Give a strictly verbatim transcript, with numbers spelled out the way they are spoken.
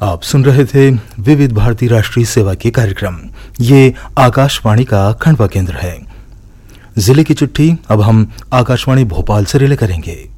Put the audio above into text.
आप सुन रहे थे विविध भारती राष्ट्रीय सेवा के कार्यक्रम। ये आकाशवाणी का खंडवा केंद्र है। जिले की चिट्ठी अब हम आकाशवाणी भोपाल से रिले करेंगे।